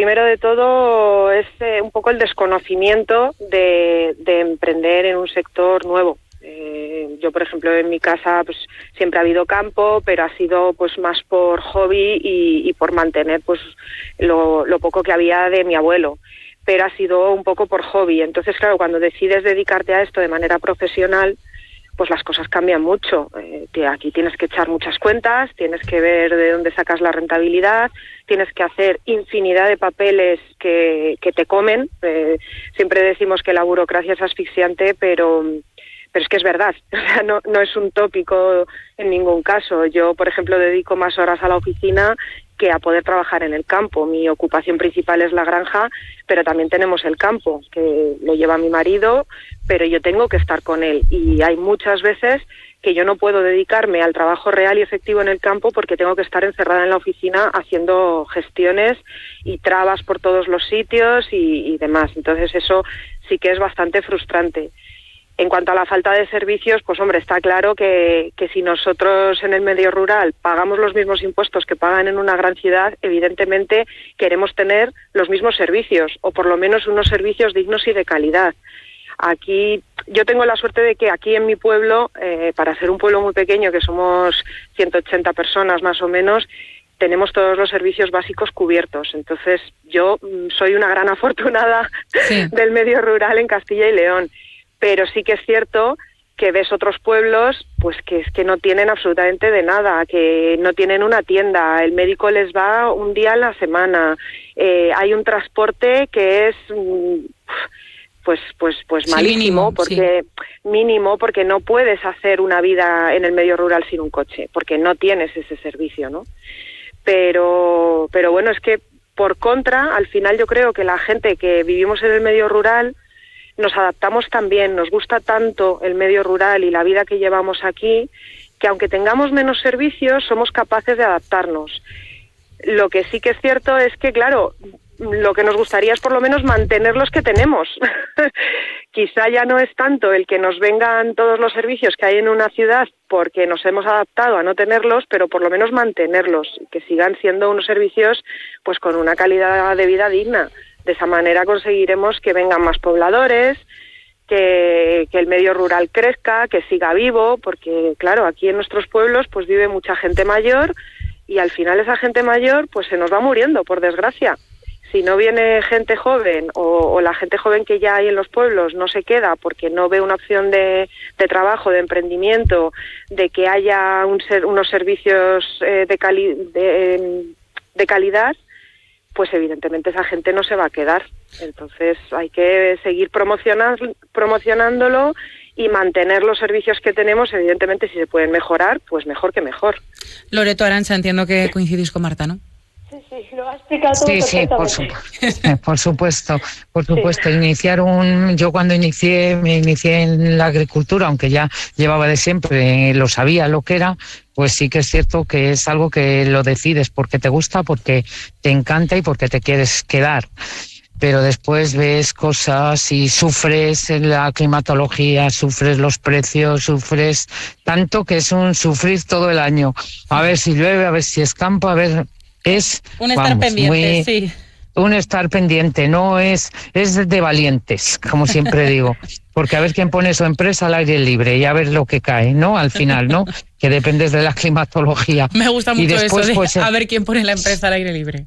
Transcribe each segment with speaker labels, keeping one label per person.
Speaker 1: primero de todo es un poco el desconocimiento de emprender en un sector nuevo. Yo, por ejemplo, en mi casa pues siempre ha habido campo, pero ha sido pues más por hobby y por mantener pues lo poco que había de mi abuelo, pero ha sido un poco por hobby. Entonces, claro, cuando decides dedicarte a esto de manera profesional, pues las cosas cambian mucho. Aquí tienes que echar muchas cuentas, tienes que ver de dónde sacas la rentabilidad, tienes que hacer infinidad de papeles que te comen. Siempre decimos que la burocracia es asfixiante, pero es que es verdad. O sea, no es un tópico en ningún caso. Yo, por ejemplo, dedico más horas a la oficina que a poder trabajar en el campo. Mi ocupación principal es la granja, pero también tenemos el campo, que lo lleva mi marido, pero yo tengo que estar con él. Y hay muchas veces que yo no puedo dedicarme al trabajo real y efectivo en el campo porque tengo que estar encerrada en la oficina haciendo gestiones y trabas por todos los sitios y demás. Entonces eso sí que es bastante frustrante. En cuanto a la falta de servicios, pues hombre, está claro que si nosotros en el medio rural pagamos los mismos impuestos que pagan en una gran ciudad, evidentemente queremos tener los mismos servicios, o por lo menos unos servicios dignos y de calidad. Aquí, yo tengo la suerte de que aquí en mi pueblo, para ser un pueblo muy pequeño, que somos 180 personas más o menos, tenemos todos los servicios básicos cubiertos. Entonces, yo soy una gran afortunada del medio rural en Castilla y León. Pero sí que es cierto que ves otros pueblos pues que es que no tienen absolutamente de nada, que no tienen una tienda, el médico les va un día a la semana, hay un transporte que es pues malísimo, mínimo, porque no puedes hacer una vida en el medio rural sin un coche, porque no tienes ese servicio, ¿no? Pero bueno, es que por contra, al final yo creo que la gente que vivimos en el medio rural nos adaptamos también, nos gusta tanto el medio rural y la vida que llevamos aquí, que aunque tengamos menos servicios, somos capaces de adaptarnos. Lo que sí que es cierto es que, claro, lo que nos gustaría es por lo menos mantener los que tenemos. Quizá ya no es tanto el que nos vengan todos los servicios que hay en una ciudad porque nos hemos adaptado a no tenerlos, pero por lo menos mantenerlos, que sigan siendo unos servicios pues con una calidad de vida digna. De esa manera conseguiremos que vengan más pobladores, que el medio rural crezca, que siga vivo, porque claro, aquí en nuestros pueblos pues vive mucha gente mayor y al final esa gente mayor pues se nos va muriendo, por desgracia. Si no viene gente joven o la gente joven que ya hay en los pueblos no se queda porque no ve una opción de trabajo, de emprendimiento, de que haya unos servicios de calidad, pues evidentemente esa gente no se va a quedar. Entonces hay que seguir promocionándolo y mantener los servicios que tenemos. Evidentemente, si se pueden mejorar, pues mejor que mejor.
Speaker 2: Loreto, Arantxa, entiendo que coincidís con Marta, ¿no?
Speaker 3: Sí, lo ha explicado todo perfectamente.
Speaker 4: Por supuesto.
Speaker 3: Sí.
Speaker 4: Yo cuando me inicié en la agricultura, aunque ya llevaba de siempre, lo sabía lo que era, pues sí que es cierto que es algo que lo decides porque te gusta, porque te encanta y porque te quieres quedar. Pero después ves cosas y sufres la climatología, sufres los precios, sufres tanto que es un sufrir todo el año. A ver si llueve, a ver si escampa, a ver... Es
Speaker 2: un estar pendiente, sí.
Speaker 4: Un estar pendiente, no es de valientes, como siempre digo, porque a ver quién pone su empresa al aire libre y a ver lo que cae, ¿no? Al final, ¿no? Que dependes de la climatología.
Speaker 2: Me gusta mucho
Speaker 4: después,
Speaker 2: eso de
Speaker 4: pues,
Speaker 2: a ver quién pone la empresa al aire libre.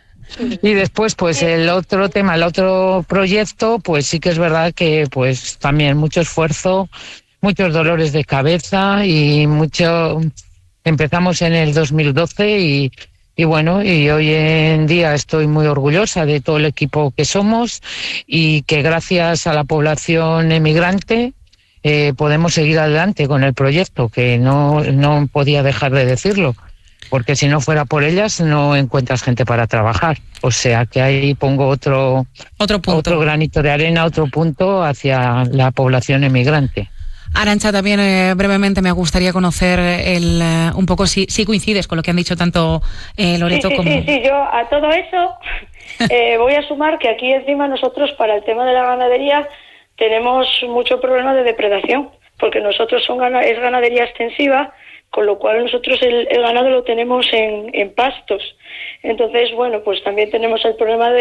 Speaker 4: Y después, pues el otro tema, el otro proyecto, pues sí que es verdad que pues también mucho esfuerzo, muchos dolores de cabeza y mucho... Empezamos en el 2012 y bueno, y hoy en día estoy muy orgullosa de todo el equipo que somos y que gracias a la población emigrante podemos seguir adelante con el proyecto, que no podía dejar de decirlo, porque si no fuera por ellas no encuentras gente para trabajar. O sea que ahí pongo otro granito de arena, otro punto hacia la población emigrante.
Speaker 2: Arantxa, también brevemente me gustaría conocer un poco si coincides con lo que han dicho tanto Loreto como...
Speaker 3: Sí, yo a todo eso voy a sumar que aquí encima nosotros para el tema de la ganadería tenemos mucho problema de depredación, porque nosotros es ganadería extensiva, con lo cual nosotros el ganado lo tenemos en pastos. Entonces, bueno, pues también tenemos el problema de